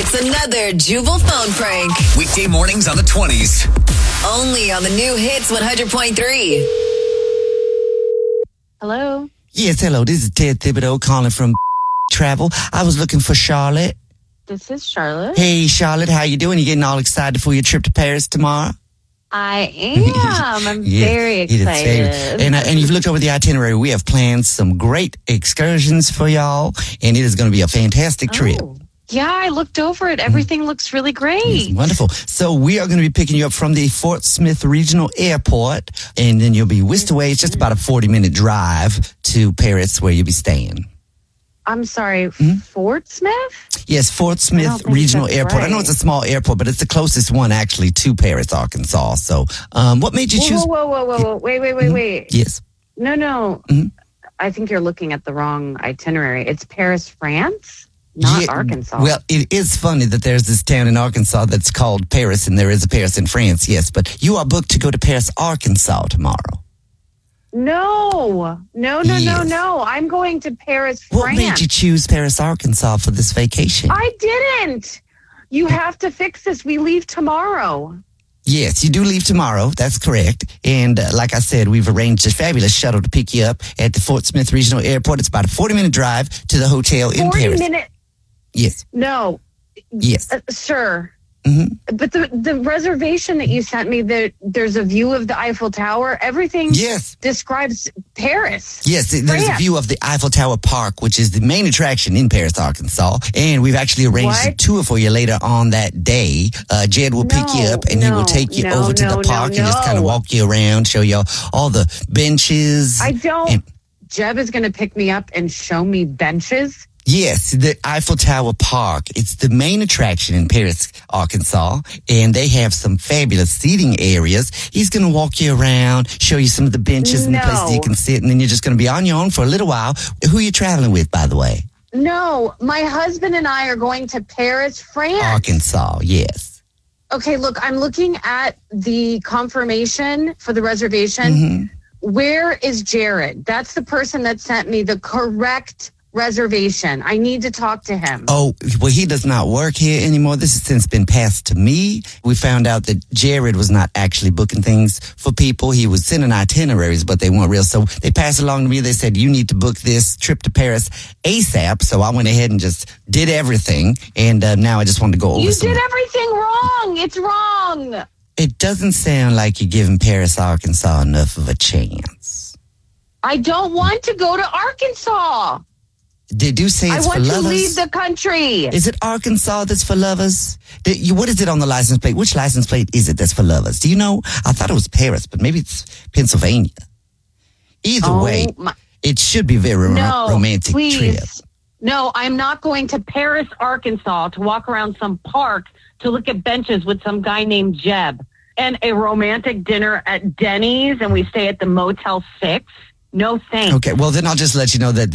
It's another Jubal phone prank. Weekday mornings on the 20s. Only on the new Hits 100.3. Hello? Yes, hello. This is Ted Thibodeau calling from Travel. I was looking for Charlotte. This is Charlotte. Hey, Charlotte, how you doing? You getting all excited for your trip to Paris tomorrow? I am. I'm Yes, very it is excited. And you've looked over the itinerary. We have planned some great excursions for y'all, and it is going to be a fantastic trip. Oh. Yeah, I looked over it. Everything looks really great. It's wonderful. So we are going to be picking you up from the Fort Smith Regional Airport, and then you'll be whisked away. It's just about a 40-minute drive to Paris where you'll be staying. I'm sorry, Fort Smith? Yes, Fort Smith think Regional that's Airport. I know right. it's a small airport, but it's the closest one actually to Paris, Arkansas. So what made you choose? Whoa. Wait. Yes. No. I think you're looking at the wrong itinerary. It's Paris, France, not Yeah, Arkansas. Well, it is funny that there's this town in Arkansas that's called Paris, and there is a Paris in France, yes. But you are booked to go to Paris, Arkansas tomorrow. No. Yes. I'm going to Paris, What France. made you choose Paris, Arkansas for this vacation? I didn't. You have to fix this. We leave tomorrow. Yes, you do leave tomorrow. That's correct. And like I said, we've arranged a fabulous shuttle to pick you up at the Fort Smith Regional Airport. It's about a 40-minute drive to the hotel in 40 Paris. minutes. Yes. No. Yes. Sir. Mm-hmm. But the reservation that you sent me, there's a view of the Eiffel Tower. Everything Yes. describes Paris. Yes, there's a France. view of the Eiffel Tower Park, which is the main attraction in Paris, Arkansas. And we've actually arranged a What? tour for you later on that day. Jed will pick you up and he will take you over to the park and just kind of walk you around, show you all the benches. I don't. And- Jeb is going to pick me up and show me benches. Yes, the Eiffel Tower Park. It's the main attraction in Paris, Arkansas, and they have some fabulous seating areas. He's going to walk you around, show you some of the benches and the places you can sit, and then you're just going to be on your own for a little while. Who are you traveling with, by the way? No, my husband and I are going to Paris, France. Arkansas, yes. Okay, look, I'm looking at the confirmation for the reservation. Mm-hmm. Where is Jared? That's the person that sent me the correct reservation. I need to talk to him. Oh, well, he does not work here anymore. This has since been passed to me. We found out that Jared was not actually booking things for people. He was sending itineraries, but they weren't real. So they passed along to me. They said, you need to book this trip to Paris ASAP. So I went ahead and just did everything. And now I just wanted to go over You some. did everything wrong. It's wrong. It doesn't sound like you're giving Paris, Arkansas enough of a chance. I don't want to go to Arkansas. They do say I it's for want to lovers. leave the country. Is it Arkansas that's for lovers? What is it on the license plate? Which license plate is it that's for lovers? Do you know? I thought it was Paris, but maybe it's Pennsylvania. Either way, it should be a very romantic trip. No, I'm not going to Paris, Arkansas to walk around some park to look at benches with some guy named Jeb and a romantic dinner at Denny's and we stay at the Motel 6. No thanks. Okay, well, then I'll just let you know that